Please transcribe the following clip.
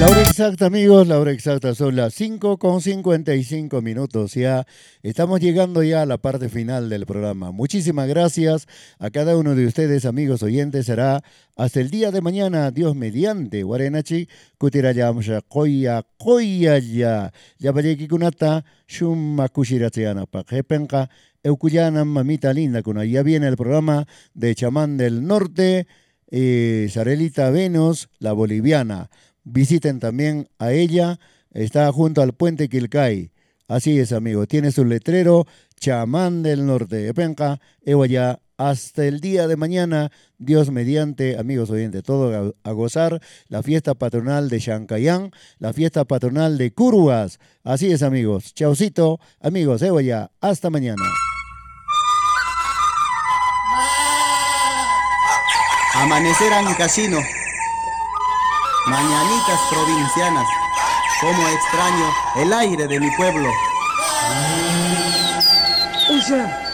La hora exacta, amigos, la hora exacta son las 5:55 minutos. Ya estamos llegando ya a la parte final del programa. Muchísimas gracias a cada uno de ustedes, amigos oyentes. Será hasta el día de mañana, Dios mediante. Guarenachi, kutirayamsha, koya, koya ya. Yabayeki kunata, shumma kushiratsiana pa. Jepenka, eukuyanam, mamita linda, kuna. Ya viene el programa de Chamán del Norte, Sarelita Venus, la boliviana. Visiten también a ella, está junto al puente Quilcay. Así es, amigo, tiene su letrero Chamán del Norte de Penca, ya hasta el día de mañana, Dios mediante, amigos oyentes, todo a gozar, la fiesta patronal de Chancayán, la fiesta patronal de Curvas. Así es, amigos. Chaucito, amigos, ya hasta mañana. Amanecerán casino, mañanitas provincianas, como extraño el aire de mi pueblo. Usa,